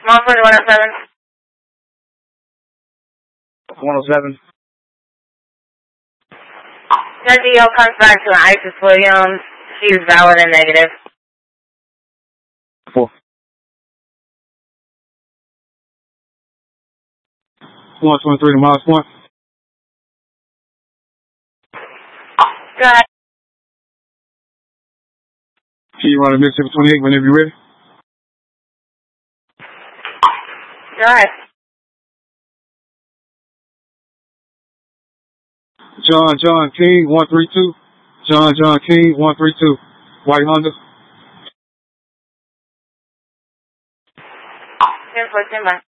Montford 107. 107. That DL comes back to Isis Williams. She's valid and negative. 4. 123 to Miles Point. Go ahead. Can you run a Mississippi 28 whenever you're ready? Go ahead. John King 132. John King 132. White Honda. 10-4, stand by.